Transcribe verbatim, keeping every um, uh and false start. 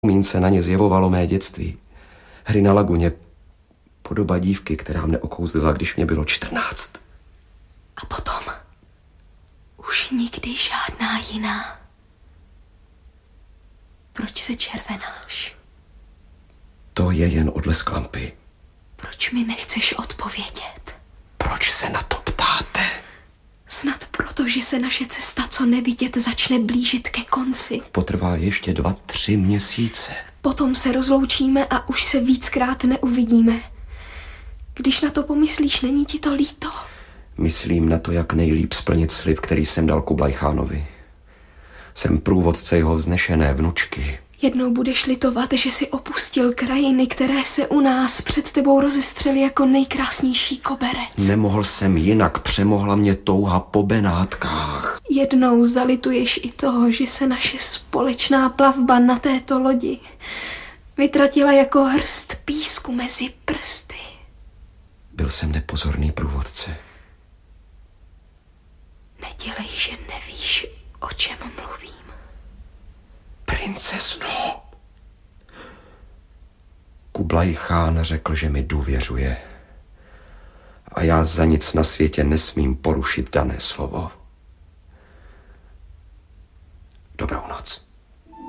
Mín se na ně zjevovalo mé dětství. Hry na laguně, podoba dívky, která mne okouzlila, když mě bylo čtrnáct. A potom už nikdy žádná jiná. Proč se červenáš? To je jen odlesk lampy. Proč mi nechceš odpovědět? Proč se na to ptáte? Snad proto, že se naše cesta, co nevidět, začne blížit ke konci. Potrvá ještě dva, tři měsíce. Potom se rozloučíme a už se víckrát neuvidíme. Když na to pomyslíš, není ti to líto? Myslím na to, jak nejlíp splnit slib, který jsem dal Kublaj Chánovi. Jsem průvodce jeho vznešené vnučky. Jednou budeš litovat, že si opustil krajiny, které se u nás před tebou rozestřely jako nejkrásnější koberec. Nemohl jsem jinak, přemohla mě touha po Benátkách. Jednou zalituješ i toho, že se naše společná plavba na této lodi vytratila jako hrst písku mezi prsty. Byl jsem nepozorný průvodce. Nedělej, že nevíš, o čem mluvím. Princezno, Kublaj Chán řekl, že mi důvěřuje. A já za nic na světě nesmím porušit dané slovo.